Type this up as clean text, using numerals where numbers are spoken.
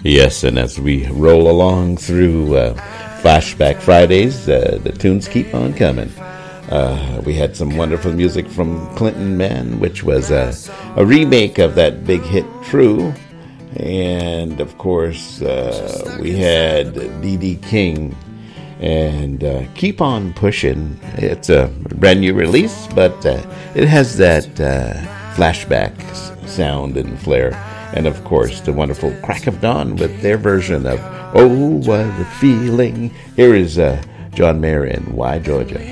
Yes, and as we roll along through Flashback Fridays, the tunes keep on coming. We had some wonderful music from Clinton Men, which was a remake of that big hit True. And, of course, we had D.D. King and Keep On Pushing. It's a brand new release, but it has that flashback sound and flair. And, of course, the wonderful Crack of Dawn with their version of Oh, What a Feeling. Here is John Mayer in Why, Georgia.